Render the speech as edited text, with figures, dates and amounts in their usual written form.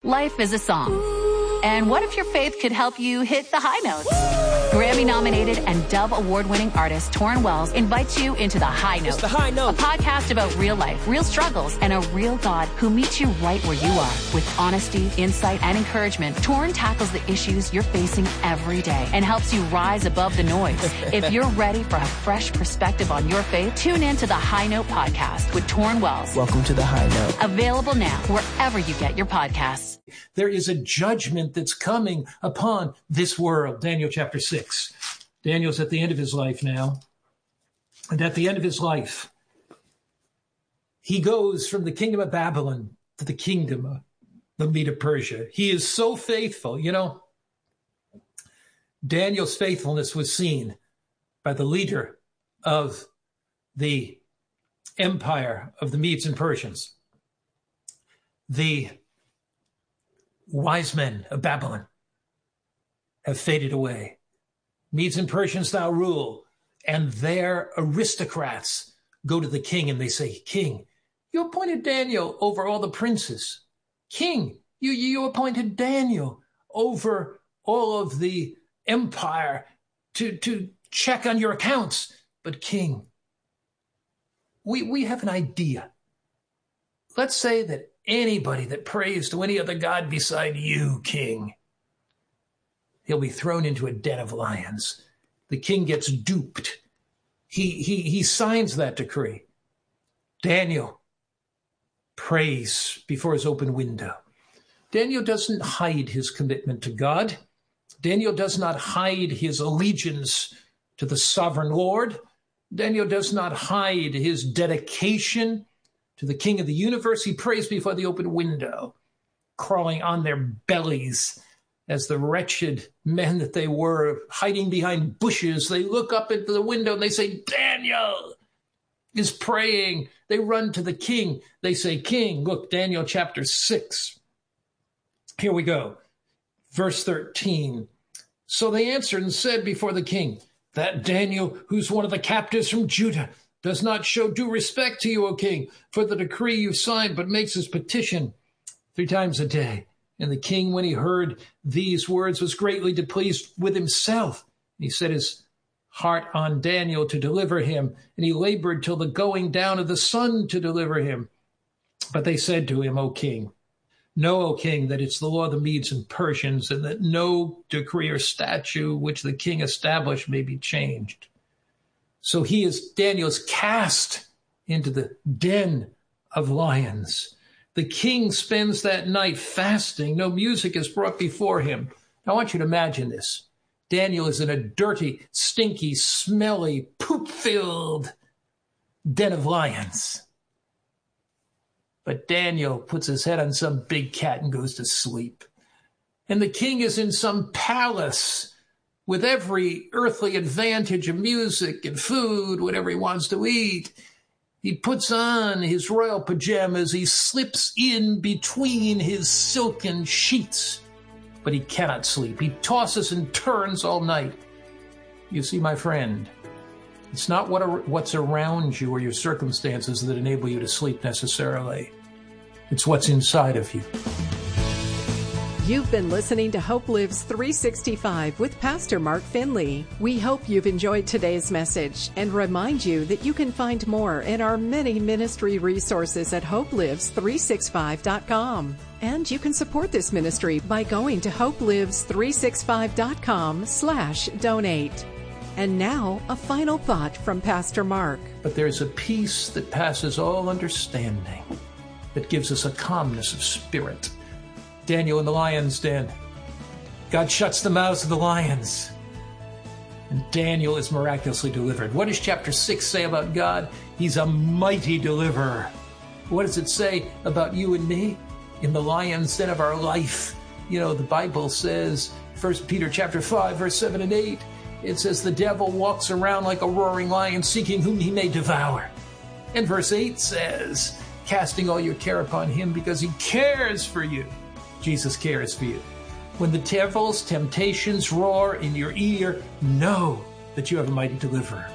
Life is a song. And what if your faith could help you hit the high notes? Grammy-nominated and Dove Award-winning artist Torrin Wells invites you into The High Note. It's The High Note. A podcast about real life, real struggles, and a real God who meets you right where you are. With honesty, insight, and encouragement, Torrin tackles the issues you're facing every day and helps you rise above the noise. If you're ready for a fresh perspective on your faith, tune in to The High Note podcast with Torrin Wells. Welcome to The High Note. Available now wherever you get your podcasts. There is a judgment that's coming upon this world. Daniel chapter 6. Daniel's at the end of his life now. And at the end of his life, he goes from the kingdom of Babylon to the kingdom of the Medo Persia. He is so faithful. You know, Daniel's faithfulness was seen by the leader of the empire of the Medes and Persians. The wise men of Babylon have faded away. Medes and Persians now rule, and their aristocrats go to the king and they say, King, you appointed Daniel over all the princes. King, you appointed Daniel over all of the empire to check on your accounts. But King, we have an idea. Let's say that anybody that prays to any other god beside you, King, he'll be thrown into a den of lions. The king gets duped. He signs that decree. Daniel prays before his open window. Daniel doesn't hide his commitment to God. Daniel does not hide his allegiance to the sovereign Lord. Daniel does not hide his dedication to the King of the universe. He prays before the open window, crawling on their bellies as the wretched men that they were, hiding behind bushes. They look up into the window and they say, Daniel is praying. They run to the king. They say, King, look, Daniel chapter 6. Here we go. Verse 13. So they answered and said before the king, that Daniel, who's one of the captives from Judah, does not show due respect to you, O king, for the decree you've signed, but makes his petition 3 times a day. And the king, when he heard these words, was greatly displeased with himself. He set his heart on Daniel to deliver him, and he labored till the going down of the sun to deliver him. But they said to him, O king, know, O king, that it's the law of the Medes and Persians, and that no decree or statute which the king established may be changed. So Daniel is cast into the den of lions. The king spends that night fasting. No music is brought before him. I want you to imagine this. Daniel is in a dirty, stinky, smelly, poop-filled den of lions. But Daniel puts his head on some big cat and goes to sleep. And the king is in some palace with every earthly advantage of music and food, whatever he wants to eat. He puts on his royal pajamas. He slips in between his silken sheets, but he cannot sleep. He tosses and turns all night. You see, my friend, it's not what's around you or your circumstances that enable you to sleep necessarily. It's what's inside of you. You've been listening to Hope Lives 365 with Pastor Mark Finley. We hope you've enjoyed today's message and remind you that you can find more in our many ministry resources at hopelives365.com. And you can support this ministry by going to hopelives365.com/donate. And now, a final thought from Pastor Mark. But there's a peace that passes all understanding that gives us a calmness of spirit. Daniel in the lion's den. God shuts the mouths of the lions. And Daniel is miraculously delivered. What does chapter 6 say about God? He's a mighty deliverer. What does it say about you and me in the lion's den of our life? You know, the Bible says, 1 Peter chapter 5, verse 7 and 8, it says the devil walks around like a roaring lion seeking whom he may devour. And verse 8 says, casting all your care upon him because he cares for you. Jesus cares for you. When the devil's temptations roar in your ear, know that you have a mighty deliverer.